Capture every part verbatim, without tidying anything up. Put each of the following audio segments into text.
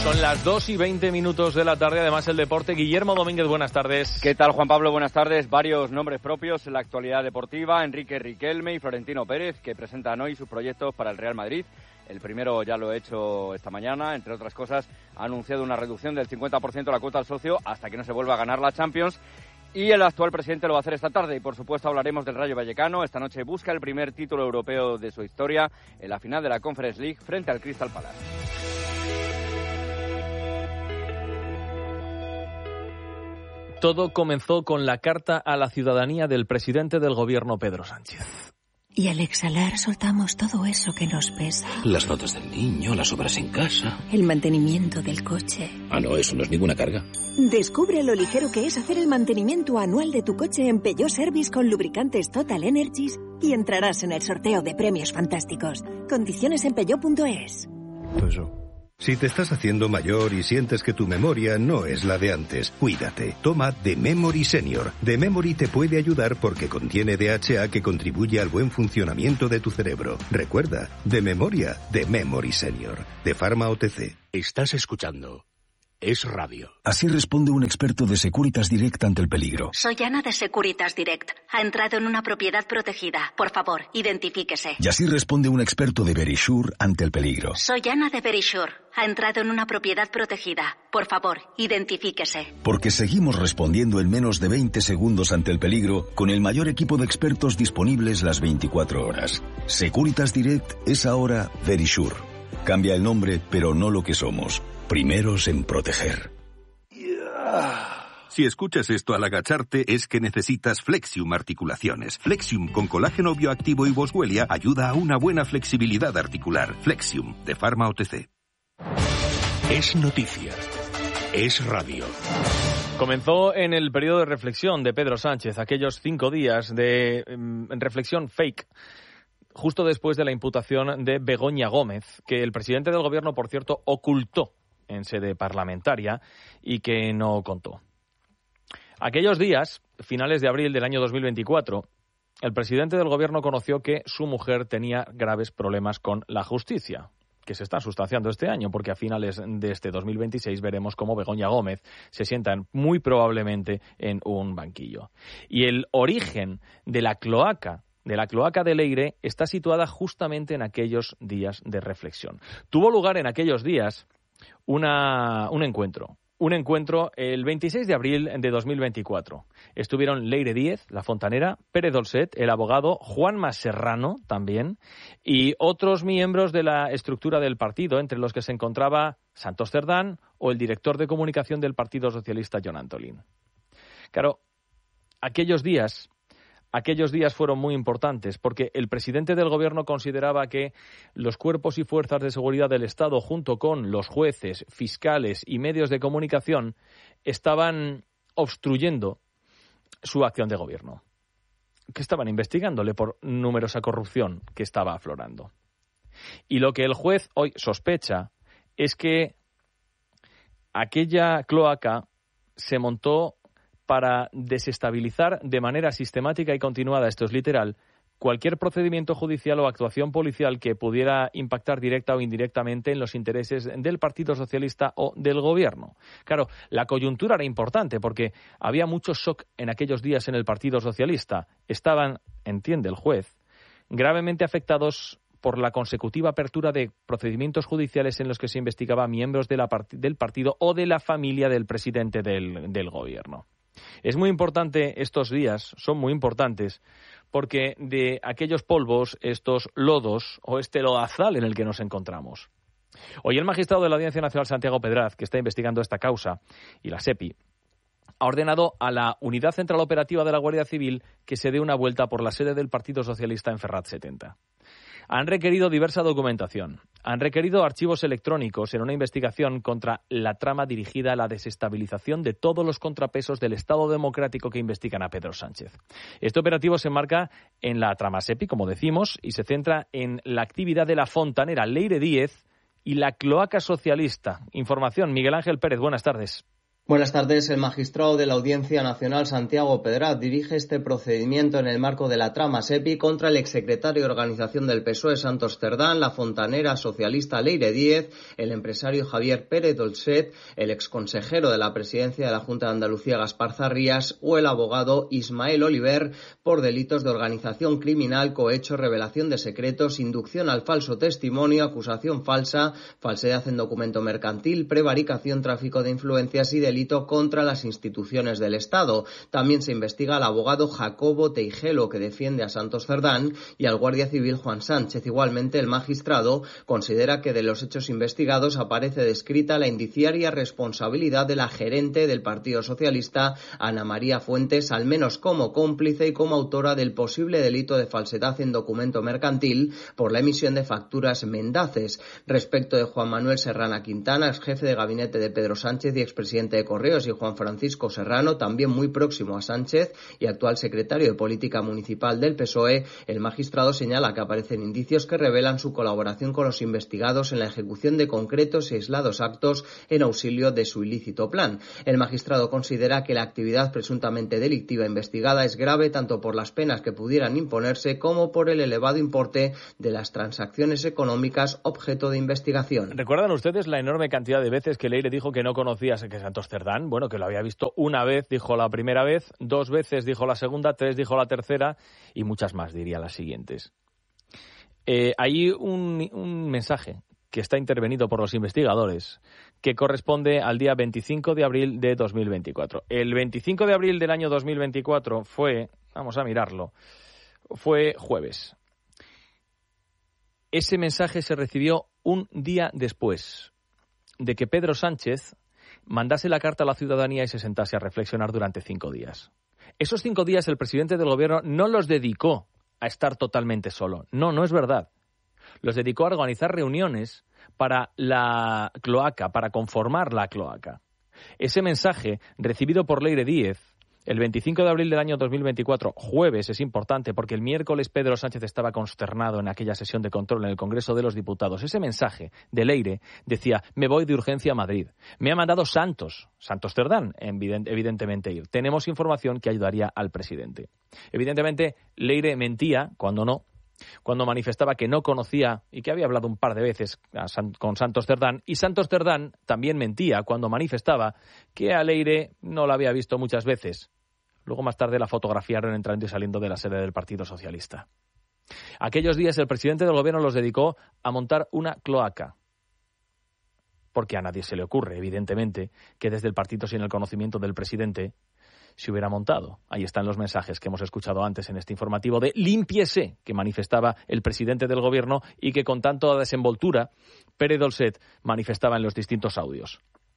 Son las dos y veinte minutos de la tarde, además el deporte. Guillermo Domínguez, buenas tardes. ¿Qué tal, Juan Pablo? Buenas tardes. Varios nombres propios en la actualidad deportiva. Enrique Riquelme y Florentino Pérez, que presentan hoy sus proyectos para el Real Madrid. El primero ya lo he hecho esta mañana, entre otras cosas, ha anunciado una reducción del cincuenta por ciento de la cuota al socio hasta que no se vuelva a ganar la Champions. Y el actual presidente lo va a hacer esta tarde. Y, por supuesto, hablaremos del Rayo Vallecano. Esta noche busca el primer título europeo de su historia en la final de la Conference League frente al Crystal Palace. Todo comenzó con la carta a la ciudadanía del presidente del gobierno, Pedro Sánchez. Y al exhalar soltamos todo eso que nos pesa. Las fotos del niño, las obras en casa. El mantenimiento del coche. Ah, no, eso no es ninguna carga. Descubre lo ligero que es hacer el mantenimiento anual de tu coche en Peugeot Service con lubricantes Total Energies y entrarás en el sorteo de premios fantásticos. Condiciones en peugeot punto es. Eso. Si te estás haciendo mayor y sientes que tu memoria no es la de antes, cuídate. Toma The Memory Senior. The Memory te puede ayudar porque contiene D H A que contribuye al buen funcionamiento de tu cerebro. Recuerda, de memoria, The Memory Senior. De Pharma O T C. Estás escuchando Es Radio. Así responde un experto de Securitas Direct ante el peligro. Soy Ana de Securitas Direct. Ha entrado en una propiedad protegida. Por favor, identifíquese. Y así responde un experto de Verisure ante el peligro. Soy Ana de Verisure. Ha entrado en una propiedad protegida. Por favor, identifíquese. Porque seguimos respondiendo en menos de veinte segundos ante el peligro con el mayor equipo de expertos disponibles las veinticuatro horas. Securitas Direct es ahora Verisure. Cambia el nombre, pero no lo que somos. Primeros en proteger. Si escuchas esto al agacharte es que necesitas Flexium Articulaciones. Flexium con colágeno bioactivo y boswellia ayuda a una buena flexibilidad articular. Flexium, de Pharma O T C. Es noticia. Es radio. Comenzó en el periodo de reflexión de Pedro Sánchez, aquellos cinco días de um, reflexión fake, justo después de la imputación de Begoña Gómez, que el presidente del gobierno, por cierto, ocultó en sede parlamentaria y que no contó. Aquellos días, finales de abril del año dos mil veinticuatro, el presidente del gobierno conoció que su mujer tenía graves problemas con la justicia, que se están sustanciando este año, porque a finales de este dos mil veintiséis veremos cómo Begoña Gómez se sienta muy probablemente en un banquillo. Y el origen de la cloaca de la cloaca de Leire está situada justamente en aquellos días de reflexión. Tuvo lugar en aquellos días una, un encuentro. Un encuentro el veintiséis de abril de dos mil veinticuatro. Estuvieron Leire Díez, la fontanera, Pérez Dolcet, el abogado, Juanma Serrano también, y otros miembros de la estructura del partido, entre los que se encontraba Santos Cerdán o el director de comunicación del Partido Socialista, Jon Antolín. Claro, aquellos días... Aquellos días fueron muy importantes porque el presidente del gobierno consideraba que los cuerpos y fuerzas de seguridad del Estado, junto con los jueces, fiscales y medios de comunicación, estaban obstruyendo su acción de gobierno, que estaban investigándole por numerosa corrupción que estaba aflorando. Y lo que el juez hoy sospecha es que aquella cloaca se montó para desestabilizar de manera sistemática y continuada, esto es literal, cualquier procedimiento judicial o actuación policial que pudiera impactar directa o indirectamente en los intereses del Partido Socialista o del Gobierno. Claro, la coyuntura era importante porque había mucho shock en aquellos días en el Partido Socialista. Estaban, entiende el juez, gravemente afectados por la consecutiva apertura de procedimientos judiciales en los que se investigaba a miembros de la part- del partido o de la familia del presidente del, del Gobierno. Es muy importante estos días, son muy importantes, porque de aquellos polvos, estos lodos o este lodazal en el que nos encontramos. Hoy el magistrado de la Audiencia Nacional, Santiago Pedraz, que está investigando esta causa, y la SEPI, ha ordenado a la Unidad Central Operativa de la Guardia Civil que se dé una vuelta por la sede del Partido Socialista en Ferraz setenta. Han requerido diversa documentación, han requerido archivos electrónicos en una investigación contra la trama dirigida a la desestabilización de todos los contrapesos del Estado democrático que investigan a Pedro Sánchez. Este operativo se enmarca en la trama SEPI, como decimos, y se centra en la actividad de la fontanera Leire Díez y la cloaca socialista. Información, Miguel Ángel Pérez, buenas tardes. Buenas tardes. El magistrado de la Audiencia Nacional, Santiago Pedraz, dirige este procedimiento en el marco de la trama SEPI contra el exsecretario de Organización del P S O E, Santos Cerdán, la fontanera socialista Leire Díez, el empresario Javier Pérez Dolcet, el exconsejero de la presidencia de la Junta de Andalucía, Gaspar Zarrías, o el abogado Ismael Oliver, por delitos de organización criminal, cohecho, revelación de secretos, inducción al falso testimonio, acusación falsa, falsedad en documento mercantil, prevaricación, tráfico de influencias y delito contra las instituciones del Estado. También se investiga al abogado Jacobo Teijelo, que defiende a Santos Cerdán, y al guardia civil Juan Sánchez. Igualmente, el magistrado considera que de los hechos investigados aparece descrita la indiciaria responsabilidad de la gerente del Partido Socialista, Ana María Fuentes, al menos como cómplice y como autora del posible delito de falsedad en documento mercantil por la emisión de facturas mendaces. Respecto de Juan Manuel Serrana Quintana, ex jefe de gabinete de Pedro Sánchez y expresidente de Correos, y Juan Francisco Serrano, también muy próximo a Sánchez y actual secretario de Política Municipal del P S O E, el magistrado señala que aparecen indicios que revelan su colaboración con los investigados en la ejecución de concretos y aislados actos en auxilio de su ilícito plan. El magistrado considera que la actividad presuntamente delictiva investigada es grave tanto por las penas que pudieran imponerse como por el elevado importe de las transacciones económicas objeto de investigación. ¿Recuerdan ustedes la enorme cantidad de veces que Leire dijo que no conocía a Santos Cerdán? Bueno, que lo había visto una vez, dijo la primera vez, dos veces dijo la segunda, tres dijo la tercera y muchas más, diría las siguientes. Eh, hay un, un mensaje que está intervenido por los investigadores que corresponde al día veinticinco de abril de dos mil veinticuatro. El veinticinco de abril del año dos mil veinticuatro fue, vamos a mirarlo, fue jueves. Ese mensaje se recibió un día después de que Pedro Sánchez mandase la carta a la ciudadanía y se sentase a reflexionar durante cinco días. Esos cinco días el presidente del gobierno no los dedicó a estar totalmente solo. No, no es verdad. Los dedicó a organizar reuniones para la cloaca, para conformar la cloaca. Ese mensaje, recibido por Leire Díez, el veinticinco de abril del año dos mil veinticuatro, jueves, es importante porque el miércoles Pedro Sánchez estaba consternado en aquella sesión de control en el Congreso de los Diputados. Ese mensaje de Leire decía: me voy de urgencia a Madrid. Me ha mandado Santos, Santos Cerdán, evidentemente ir. Tenemos información que ayudaría al presidente. Evidentemente, Leire mentía, cuando no, cuando manifestaba que no conocía y que había hablado un par de veces con Santos Cerdán, y Santos Cerdán también mentía cuando manifestaba que a Leire no la había visto muchas veces. Luego más tarde la fotografiaron entrando y saliendo de la sede del Partido Socialista. Aquellos días el presidente del gobierno los dedicó a montar una cloaca, porque a nadie se le ocurre, evidentemente, que desde el partido sin el conocimiento del presidente se hubiera montado. Ahí están los mensajes que hemos escuchado antes en este informativo de límpiese que manifestaba el presidente del gobierno y que con tanta desenvoltura Pérez Dolcet manifestaba en los distintos audios.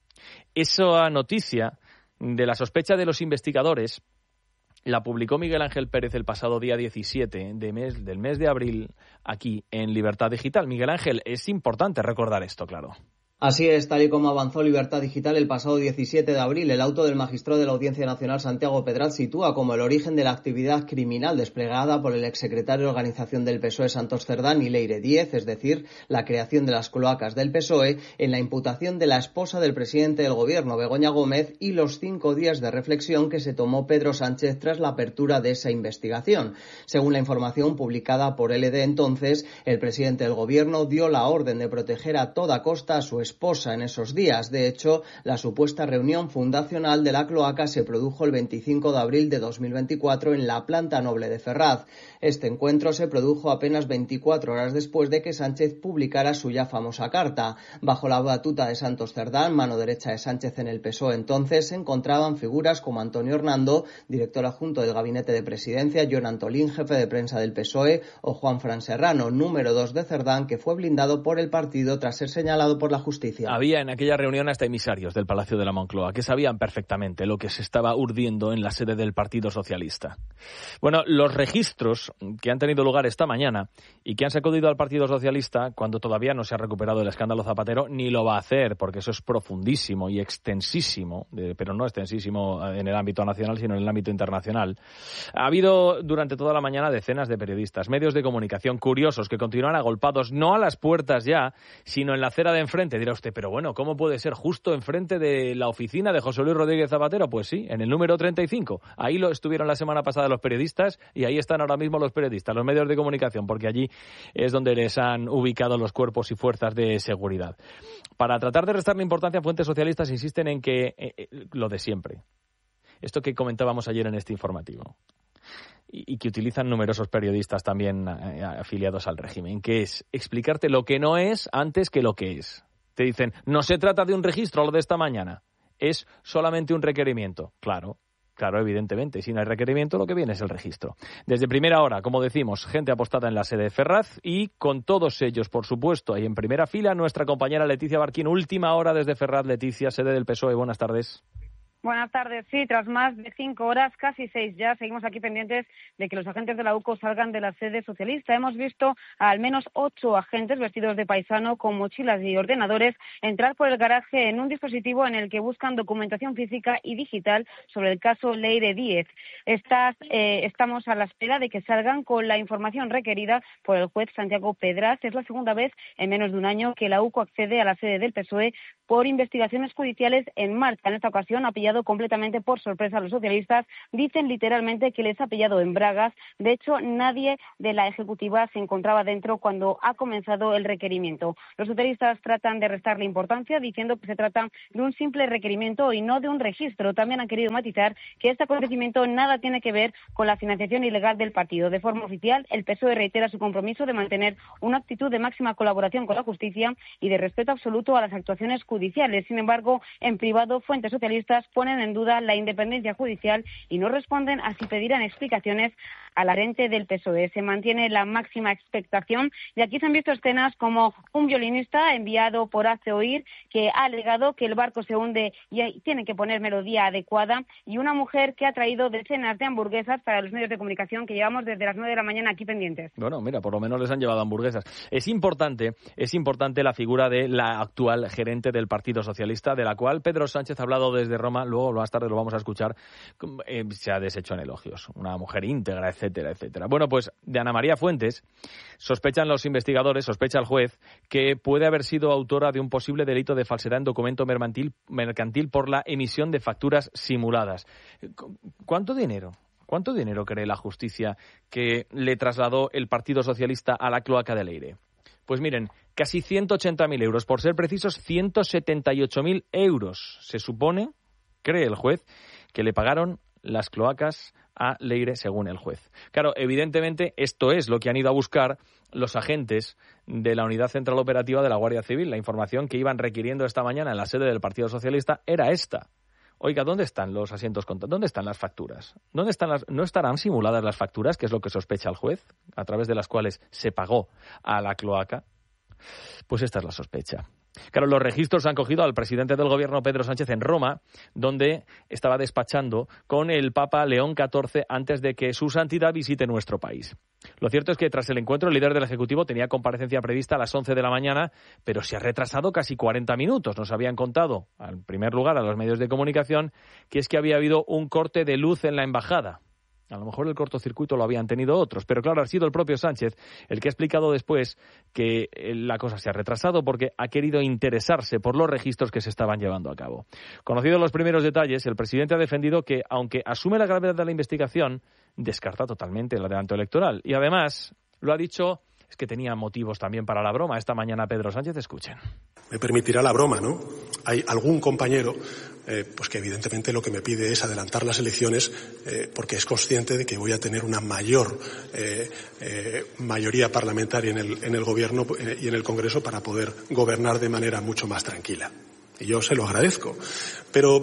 Esa noticia de la sospecha de los investigadores la publicó Miguel Ángel Pérez el pasado día diecisiete de mes, del mes de abril aquí en Libertad Digital. Miguel Ángel, es importante recordar esto, claro. Así es, tal y como avanzó Libertad Digital el pasado diecisiete de abril, el auto del magistrado de la Audiencia Nacional, Santiago Pedraz, sitúa como el origen de la actividad criminal desplegada por el exsecretario de Organización del P S O E, Santos Cerdán, y Leire Díez, es decir, la creación de las cloacas del P S O E, en la imputación de la esposa del presidente del Gobierno, Begoña Gómez, y los cinco días de reflexión que se tomó Pedro Sánchez tras la apertura de esa investigación. Según la información publicada por L D entonces, el presidente del Gobierno dio la orden de proteger a toda costa a su esposa en esos días. De hecho, la supuesta reunión fundacional de la cloaca se produjo el veinticinco de abril de dos mil veinticuatro en la planta noble de Ferraz. Este encuentro se produjo apenas veinticuatro horas después de que Sánchez publicara su ya famosa carta. Bajo la batuta de Santos Cerdán, mano derecha de Sánchez en el P S O E entonces, se encontraban figuras como Antonio Hernando, director adjunto del Gabinete de Presidencia, Jon Antolín, jefe de prensa del P S O E, o Juan Fran Serrano, número dos de Cerdán, que fue blindado por el partido tras ser señalado por la justicia. Había en aquella reunión hasta emisarios del Palacio de la Moncloa que sabían perfectamente lo que se estaba urdiendo en la sede del Partido Socialista. Bueno, los registros que han tenido lugar esta mañana y que han sacudido al Partido Socialista, cuando todavía no se ha recuperado el escándalo Zapatero, ni lo va a hacer, porque eso es profundísimo y extensísimo, pero no extensísimo en el ámbito nacional, sino en el ámbito internacional. Ha habido durante toda la mañana decenas de periodistas, medios de comunicación curiosos que continúan agolpados, no a las puertas ya, sino en la acera de enfrente, dirá usted, pero bueno, ¿cómo puede ser justo enfrente de la oficina de José Luis Rodríguez Zapatero? Pues sí, en el número treinta y cinco. Ahí lo estuvieron la semana pasada los periodistas y ahí están ahora mismo los periodistas, los medios de comunicación, porque allí es donde les han ubicado los cuerpos y fuerzas de seguridad. Para tratar de restarle importancia, fuentes socialistas insisten en que eh, eh, lo de siempre. Esto que comentábamos ayer en este informativo. Y que utilizan numerosos periodistas también eh, afiliados al régimen, que es explicarte lo que no es antes que lo que es. Te dicen, no se trata de un registro lo de esta mañana, es solamente un requerimiento. Claro, claro, evidentemente, si no hay requerimiento lo que viene es el registro. Desde primera hora, como decimos, gente apostada en la sede de Ferraz y con todos ellos, por supuesto, ahí en primera fila nuestra compañera Leticia Barquín. Última hora desde Ferraz. Leticia, sede del P S O E, buenas tardes. Buenas tardes. Sí, tras más de cinco horas, casi seis ya, seguimos aquí pendientes de que los agentes de la U C O salgan de la sede socialista. Hemos visto a al menos ocho agentes vestidos de paisano con mochilas y ordenadores entrar por el garaje en un dispositivo en el que buscan documentación física y digital sobre el caso Leire Díez. Estas, eh, estamos a la espera de que salgan con la información requerida por el juez Santiago Pedraz. Es la segunda vez en menos de un año que la U C O accede a la sede del P S O E por investigaciones judiciales en marcha. En esta ocasión ha pillado completamente por sorpresa a los socialistas. Dicen literalmente que les ha pillado en bragas. De hecho, nadie de la ejecutiva se encontraba dentro cuando ha comenzado el requerimiento. Los socialistas tratan de restarle importancia diciendo que se trata de un simple requerimiento y no de un registro. También han querido matizar que este acontecimiento nada tiene que ver con la financiación ilegal del partido. De forma oficial, el P S O E reitera su compromiso de mantener una actitud de máxima colaboración con la justicia y de respeto absoluto a las actuaciones judiciales. Sin embargo, en privado, fuentes socialistas ponen en duda la independencia judicial y no responden a si pedirán explicaciones al gerente del P S O E. Se mantiene la máxima expectación y aquí se han visto escenas como un violinista enviado por Hazte Oír que ha alegado que el barco se hunde y tiene que poner melodía adecuada, y una mujer que ha traído decenas de hamburguesas para los medios de comunicación que llevamos desde las nueve de la mañana aquí pendientes. Bueno, mira, por lo menos les han llevado hamburguesas. Es importante, es importante la figura de la actual gerente del Partido Socialista, de la cual Pedro Sánchez ha hablado desde Roma. Luego, más tarde lo vamos a escuchar, eh, se ha deshecho en elogios. Una mujer íntegra, etcétera, etcétera. Bueno, pues de Ana María Fuentes sospechan los investigadores, sospecha el juez, que puede haber sido autora de un posible delito de falsedad en documento mercantil, mercantil por la emisión de facturas simuladas. ¿Cuánto dinero? ¿Cuánto dinero cree la justicia que le trasladó el Partido Socialista a la cloaca de Leire? Pues miren, casi ciento ochenta mil euros, por ser precisos, ciento setenta y ocho mil euros. Se supone, cree el juez, que le pagaron las cloacas a Leire, según el juez. Claro, evidentemente esto es lo que han ido a buscar los agentes de la Unidad Central Operativa de la Guardia Civil. La información que iban requiriendo esta mañana en la sede del Partido Socialista era esta. Oiga, ¿dónde están los asientos contados? ¿Dónde están las facturas? ¿Dónde están las... ¿No estarán simuladas las facturas, que es lo que sospecha el juez, a través de las cuales se pagó a la cloaca? Pues esta es la sospecha. Claro, los registros han cogido al presidente del gobierno, Pedro Sánchez, en Roma, donde estaba despachando con el Papa León catorce antes de que su santidad visite nuestro país. Lo cierto es que tras el encuentro, el líder del Ejecutivo tenía comparecencia prevista a las once de la mañana, pero se ha retrasado casi cuarenta minutos. Nos habían contado, en primer lugar, a los medios de comunicación, que es que había habido un corte de luz en la embajada. A lo mejor el cortocircuito lo habían tenido otros, pero claro, ha sido el propio Sánchez el que ha explicado después que la cosa se ha retrasado porque ha querido interesarse por los registros que se estaban llevando a cabo. Conocidos los primeros detalles, el presidente ha defendido que, aunque asume la gravedad de la investigación, descarta totalmente el adelanto electoral. Y además, lo ha dicho, es que tenía motivos también para la broma. Esta mañana Pedro Sánchez, escuchen. Me permitirá la broma, ¿no? Hay algún compañero eh, pues que evidentemente lo que me pide es adelantar las elecciones eh, porque es consciente de que voy a tener una mayor eh, eh, mayoría parlamentaria en el, en el Gobierno eh, y en el Congreso para poder gobernar de manera mucho más tranquila. Y yo se lo agradezco. Pero,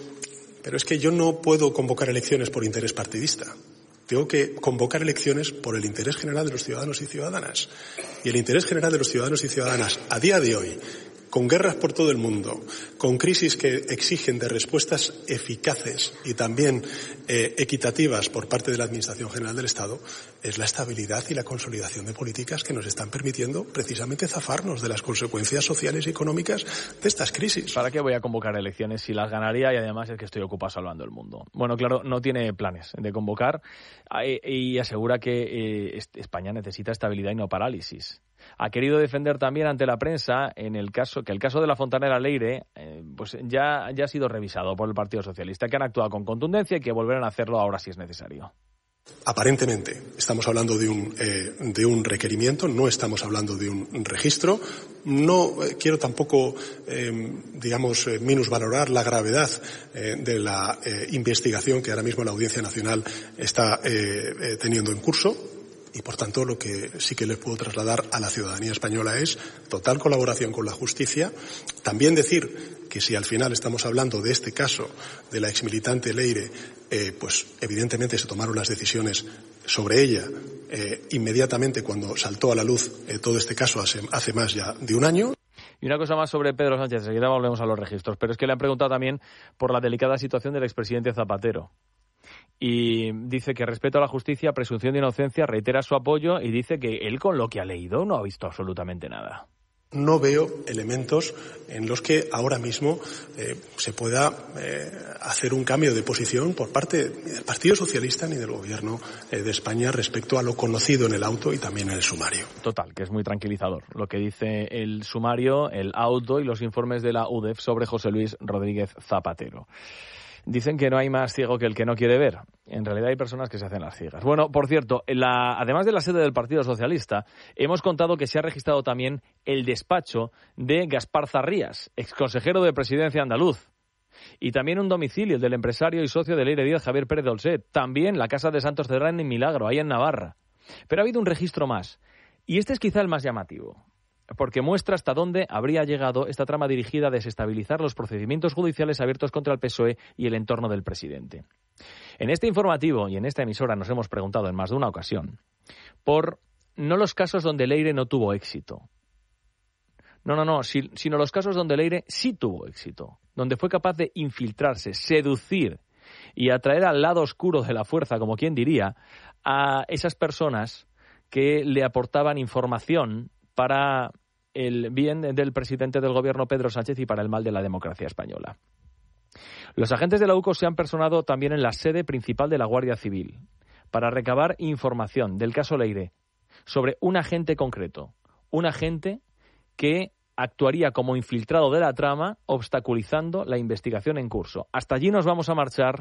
pero es que yo no puedo convocar elecciones por interés partidista. Tengo que convocar elecciones por el interés general de los ciudadanos y ciudadanas. Y el interés general de los ciudadanos y ciudadanas a día de hoy, con guerras por todo el mundo, con crisis que exigen de respuestas eficaces y también eh, equitativas por parte de la Administración General del Estado, es la estabilidad y la consolidación de políticas que nos están permitiendo precisamente zafarnos de las consecuencias sociales y económicas de estas crisis. ¿Para qué voy a convocar elecciones si las ganaría y además es que estoy ocupado salvando el mundo? Bueno, claro, no tiene planes de convocar y asegura que eh, España necesita estabilidad y no parálisis. ha querido defender también ante la prensa en el caso que el caso de la Fontanera Leire eh, pues ya, ya ha sido revisado por el Partido Socialista, que han actuado con contundencia y que volverán a hacerlo ahora si es necesario. Aparentemente estamos hablando de un, eh, de un requerimiento, no estamos hablando de un registro. No eh, quiero tampoco, eh, digamos, eh, minusvalorar la gravedad eh, de la eh, investigación que ahora mismo la Audiencia Nacional está eh, eh, teniendo en curso. Y, por tanto, lo que sí que les puedo trasladar a la ciudadanía española es total colaboración con la justicia. También decir que si al final estamos hablando de este caso de la exmilitante Leire, eh, pues evidentemente se tomaron las decisiones sobre ella eh, inmediatamente cuando saltó a la luz eh, todo este caso hace, hace más ya de un año. Y una cosa más sobre Pedro Sánchez, enseguida volvemos a los registros, pero es que le han preguntado también por la delicada situación del expresidente Zapatero. Y dice que respeto a la justicia, presunción de inocencia, reitera su apoyo y dice que él con lo que ha leído no ha visto absolutamente nada. No veo elementos en los que ahora mismo eh, se pueda eh, hacer un cambio de posición por parte del Partido Socialista ni del Gobierno eh, de España respecto a lo conocido en el auto y también en el sumario. Total, que es muy tranquilizador lo que dice el sumario, el auto y los informes de la U D E F sobre José Luis Rodríguez Zapatero. Dicen que no hay más ciego que el que no quiere ver. En realidad hay personas que se hacen las ciegas. Bueno, por cierto, la, además de la sede del Partido Socialista, hemos contado que se ha registrado también el despacho de Gaspar Zarrías, exconsejero de Presidencia andaluz. Y también un domicilio, el del empresario y socio de Leire Díaz, Javier Pérez Dolcet. También la casa de Santos Cerdán en Milagro, ahí en Navarra. Pero ha habido un registro más. Y este es quizá el más llamativo, porque muestra hasta dónde habría llegado esta trama dirigida a desestabilizar los procedimientos judiciales abiertos contra el P S O E y el entorno del presidente. En este informativo y en esta emisora nos hemos preguntado en más de una ocasión por no los casos donde Leire no tuvo éxito. No, no, no, si, sino los casos donde Leire sí tuvo éxito, donde fue capaz de infiltrarse, seducir y atraer al lado oscuro de la fuerza, como quien diría, a esas personas que le aportaban información para el bien del presidente del gobierno Pedro Sánchez y para el mal de la democracia española. Los agentes de la U C O se han personado también en la sede principal de la Guardia Civil para recabar información del caso Leire sobre un agente concreto, un agente que actuaría como infiltrado de la trama, obstaculizando la investigación en curso. Hasta allí nos vamos a marchar.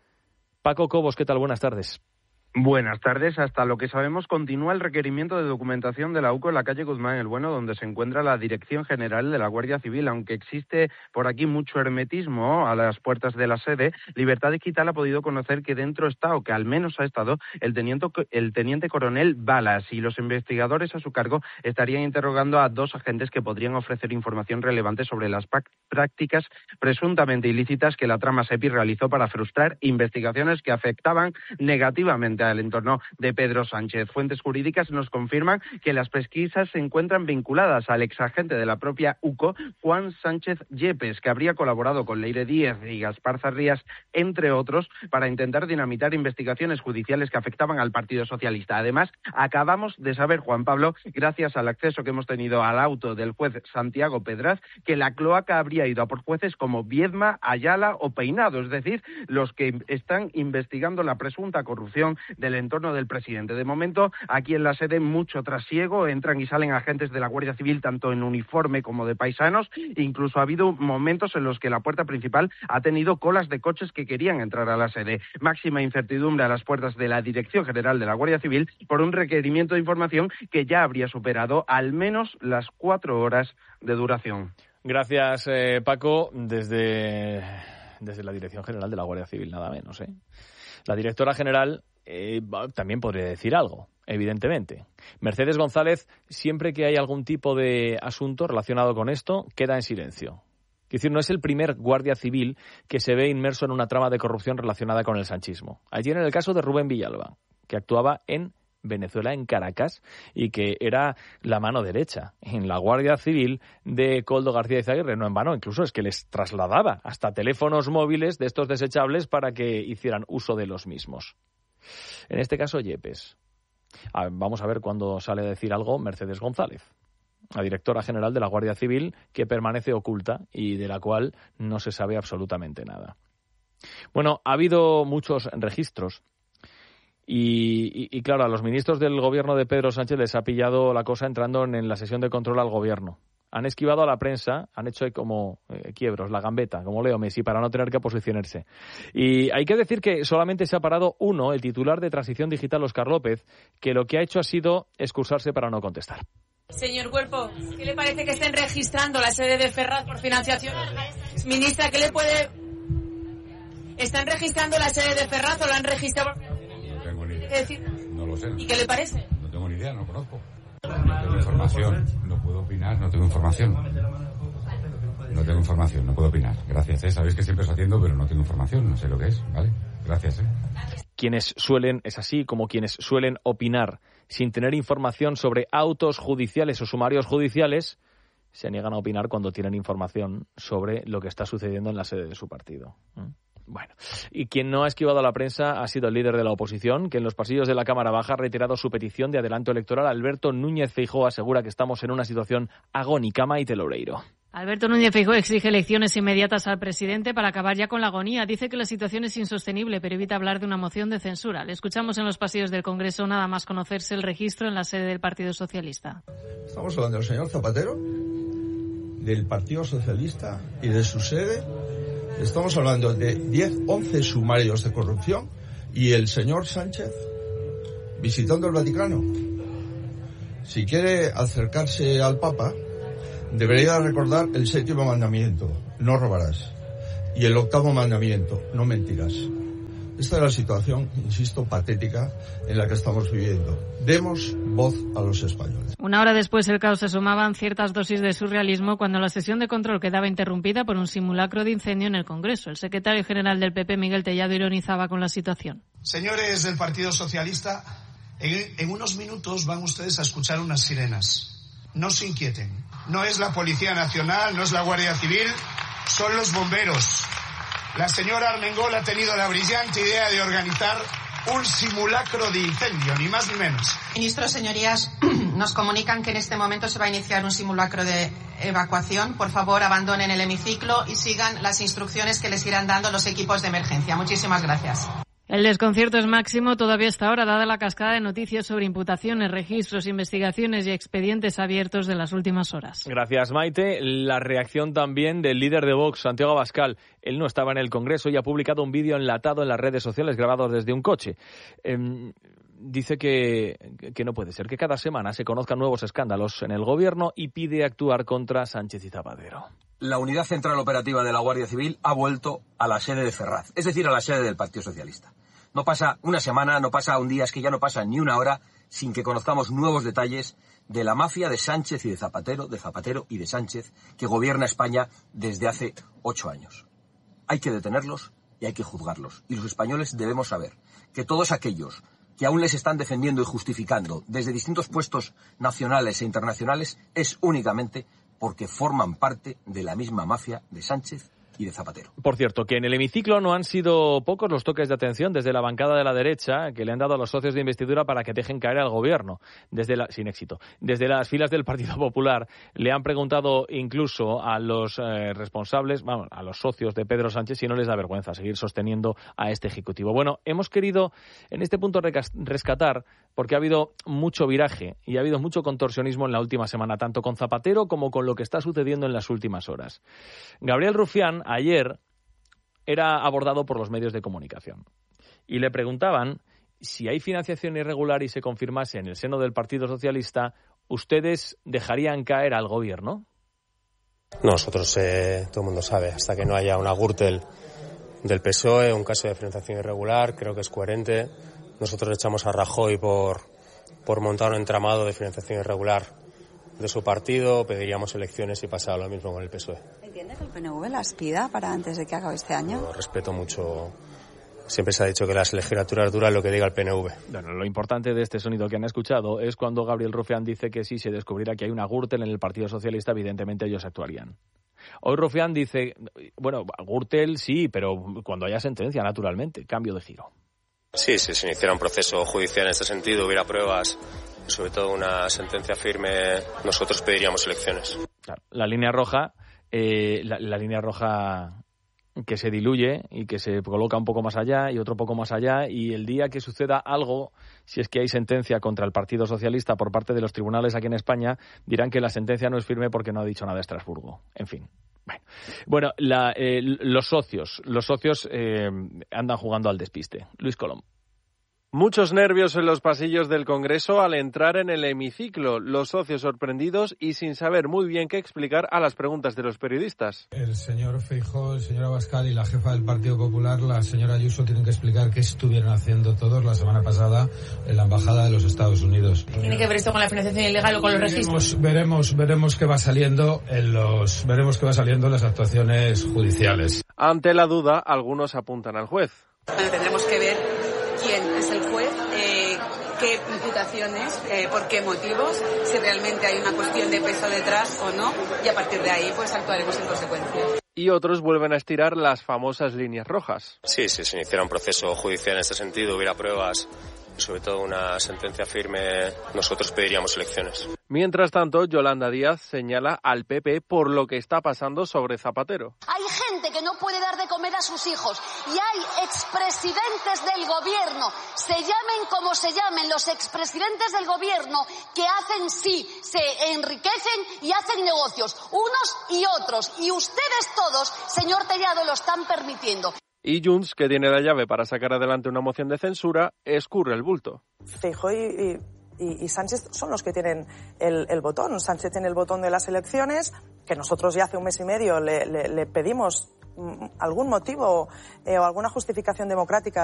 Paco Cobos, ¿qué tal? Buenas tardes. Buenas tardes. Hasta lo que sabemos, continúa el requerimiento de documentación de la U C O en la calle Guzmán el Bueno, donde se encuentra la Dirección General de la Guardia Civil. Aunque existe por aquí mucho hermetismo a las puertas de la sede, Libertad Digital ha podido conocer que dentro está, o que al menos ha estado, el teniente, el teniente coronel Balas, y los investigadores a su cargo estarían interrogando a dos agentes que podrían ofrecer información relevante sobre las prácticas presuntamente ilícitas que la trama SEPI realizó para frustrar investigaciones que afectaban negativamente al entorno de Pedro Sánchez. Fuentes jurídicas nos confirman que las pesquisas se encuentran vinculadas al exagente de la propia U C O, Juan Sánchez Yepes, que habría colaborado con Leire Díaz y Gaspar Zarrías, entre otros, para intentar dinamitar investigaciones judiciales que afectaban al Partido Socialista. Además, acabamos de saber, Juan Pablo, gracias al acceso que hemos tenido al auto del juez Santiago Pedraz, que la cloaca habría ido a por jueces como Viedma, Ayala o Peinado, es decir, los que están investigando la presunta corrupción del entorno del presidente. De momento, aquí en la sede, mucho trasiego, entran y salen agentes de la Guardia Civil, tanto en uniforme como de paisanos. Incluso ha habido momentos en los que la puerta principal ha tenido colas de coches que querían entrar a la sede. Máxima incertidumbre a las puertas de la Dirección General de la Guardia Civil por un requerimiento de información que ya habría superado al menos las cuatro horas de duración. Gracias, eh, Paco, desde, desde la Dirección General de la Guardia Civil, nada menos, ¿eh? La directora general Eh, también podría decir algo, evidentemente. Mercedes González, siempre que hay algún tipo de asunto relacionado con esto, queda en silencio. Es decir, no es el primer guardia civil que se ve inmerso en una trama de corrupción relacionada con el sanchismo. Allí en el caso de Rubén Villalba, que actuaba en Venezuela, en Caracas, y que era la mano derecha en la Guardia Civil de Koldo García Izaguirre. No en vano, incluso es que les trasladaba hasta teléfonos móviles de estos desechables para que hicieran uso de los mismos. En este caso, Yepes. A ver, vamos a ver cuándo sale a decir algo Mercedes González, la directora general de la Guardia Civil, que permanece oculta y de la cual no se sabe absolutamente nada. Bueno, ha habido muchos registros Y, y, y claro, a los ministros del gobierno de Pedro Sánchez les ha pillado la cosa entrando en, en la sesión de control al gobierno. Han esquivado a la prensa, han hecho como eh, quiebros, la gambeta, como Leo Messi, para no tener que posicionarse. Y hay que decir que solamente se ha parado uno, el titular de Transición Digital, Óscar López, que lo que ha hecho ha sido excusarse para no contestar. Señor Cuerpo, ¿qué le parece que estén registrando la sede de Ferraz por financiación? Ministra, ¿qué le puede...? ¿Están registrando la sede de Ferraz o la han registrado? No tengo ni idea. ¿Qué decir? No lo sé. ¿Y qué le parece? No tengo ni idea, no conozco. No tengo información, no puedo opinar, no tengo información. No tengo información, no puedo opinar. Gracias, ¿eh? Sabéis que siempre os atiendo, pero no tengo información, no sé lo que es, ¿vale? Gracias, ¿eh? Quienes suelen, es así, como quienes suelen opinar sin tener información sobre autos judiciales o sumarios judiciales, se niegan a opinar cuando tienen información sobre lo que está sucediendo en la sede de su partido. Bueno, y quien no ha esquivado a la prensa ha sido el líder de la oposición, que en los pasillos de la Cámara Baja ha reiterado su petición de adelanto electoral. Alberto Núñez Feijóo asegura que estamos en una situación agónica. Maite Loureiro. Alberto Núñez Feijóo exige elecciones inmediatas al presidente para acabar ya con la agonía. Dice que la situación es insostenible, pero evita hablar de una moción de censura. Le escuchamos en los pasillos del Congreso nada más conocerse el registro en la sede del Partido Socialista. Estamos hablando del señor Zapatero, del Partido Socialista y de su sede. Estamos hablando de diez, once sumarios de corrupción y el señor Sánchez visitando el Vaticano. Si quiere acercarse al Papa, debería recordar el séptimo mandamiento, no robarás, y el octavo mandamiento, no mentirás. Esta es la situación, insisto, patética en la que estamos viviendo. Demos voz a los españoles. Una hora después del caos se sumaban ciertas dosis de surrealismo cuando la sesión de control quedaba interrumpida por un simulacro de incendio en el Congreso. El secretario general del P P, Miguel Tellado, ironizaba con la situación. Señores del Partido Socialista, en, en unos minutos van ustedes a escuchar unas sirenas. No se inquieten. No es la Policía Nacional, no es la Guardia Civil, son los bomberos. La señora Armengol ha tenido la brillante idea de organizar un simulacro de incendio, ni más ni menos. Ministro, señorías, nos comunican que en este momento se va a iniciar un simulacro de evacuación. Por favor, abandonen el hemiciclo y sigan las instrucciones que les irán dando los equipos de emergencia. Muchísimas gracias. El desconcierto es máximo todavía hasta ahora, dada la cascada de noticias sobre imputaciones, registros, investigaciones y expedientes abiertos de las últimas horas. Gracias, Maite. La reacción también del líder de Vox, Santiago Abascal. Él no estaba en el Congreso y ha publicado un vídeo enlatado en las redes sociales grabado desde un coche. Eh, dice que, que no puede ser que cada semana se conozcan nuevos escándalos en el Gobierno y pide actuar contra Sánchez y Zapatero. La Unidad Central Operativa de la Guardia Civil ha vuelto a la sede de Ferraz, es decir, a la sede del Partido Socialista. No pasa una semana, no pasa un día, es que ya no pasa ni una hora sin que conozcamos nuevos detalles de la mafia de Sánchez y de Zapatero, de Zapatero y de Sánchez, que gobierna España desde hace ocho años. Hay que detenerlos y hay que juzgarlos. Y los españoles debemos saber que todos aquellos que aún les están defendiendo y justificando desde distintos puestos nacionales e internacionales es únicamente porque forman parte de la misma mafia de Sánchez y de Zapatero. Por cierto, que en el hemiciclo no han sido pocos los toques de atención desde la bancada de la derecha que le han dado a los socios de investidura para que dejen caer al gobierno, desde la, sin éxito. Desde las filas del Partido Popular le han preguntado incluso a los eh, responsables, vamos, a los socios de Pedro Sánchez si no les da vergüenza seguir sosteniendo a este Ejecutivo. Bueno, hemos querido en este punto rescatar, porque ha habido mucho viraje y ha habido mucho contorsionismo en la última semana, tanto con Zapatero como con lo que está sucediendo en las últimas horas. Gabriel Rufián ayer era abordado por los medios de comunicación y le preguntaban si hay financiación irregular y se confirmase en el seno del Partido Socialista, ¿ustedes dejarían caer al gobierno? Nosotros, eh, todo el mundo sabe, hasta que no haya una Gürtel del P S O E, un caso de financiación irregular, creo que es coherente. Nosotros echamos a Rajoy por, por montar un entramado de financiación irregular de su partido, pediríamos elecciones y pasará lo mismo con el P S O E. ¿Entiende que el P N V las pida para antes de que acabe este año? Yo respeto mucho. Siempre se ha dicho que las legislaturas duran lo que diga el P N V. Bueno, lo importante de este sonido que han escuchado es cuando Gabriel Rufián dice que si se descubriera que hay una Gürtel en el Partido Socialista, evidentemente ellos actuarían. Hoy Rufián dice, bueno, Gürtel sí, pero cuando haya sentencia, naturalmente, cambio de giro. Sí, si se iniciara un proceso judicial en este sentido, hubiera pruebas, sobre todo una sentencia firme, nosotros pediríamos elecciones. Claro, la línea roja, eh, la, la línea roja que se diluye y que se coloca un poco más allá y otro poco más allá, y el día que suceda algo, si es que hay sentencia contra el Partido Socialista por parte de los tribunales aquí en España, dirán que la sentencia no es firme porque no ha dicho nada de Estrasburgo. En fin. Bueno, bueno la, eh, los socios, los socios eh, andan jugando al despiste. Luis Colom. Muchos nervios en los pasillos del Congreso al entrar en el hemiciclo, los socios sorprendidos y sin saber muy bien qué explicar a las preguntas de los periodistas. El señor Feijóo, el señor Abascal y la jefa del Partido Popular, la señora Ayuso, tienen que explicar qué estuvieron haciendo todos la semana pasada en la Embajada de los Estados Unidos. ¿Tiene que ver esto con la financiación ilegal o con los registros? Veremos, veremos qué va saliendo en los, veremos qué va saliendo en las actuaciones judiciales. Ante la duda, algunos apuntan al juez. Bueno, tendremos que ver quién es el juez, eh, qué imputaciones, eh, por qué motivos, si realmente hay una cuestión de peso detrás o no, y a partir de ahí pues actuaremos en consecuencia. Y otros vuelven a estirar las famosas líneas rojas. Sí, si se iniciara un proceso judicial en este sentido, hubiera pruebas y sobre todo una sentencia firme, nosotros pediríamos elecciones. Mientras tanto, Yolanda Díaz señala al P P por lo que está pasando sobre Zapatero. Hay gente que no puede dar de comer a sus hijos y hay expresidentes del gobierno, se llamen como se llamen, los expresidentes del gobierno que hacen sí, se enriquecen y hacen negocios, unos y otros, y ustedes todos, señor Tellado, lo están permitiendo. Y Junts, que tiene la llave para sacar adelante una moción de censura, escurre el bulto. Feijóo y, y, y Sánchez son los que tienen el, el botón. Sánchez tiene el botón de las elecciones, que nosotros ya hace un mes y medio le, le, le pedimos algún motivo eh, o alguna justificación democrática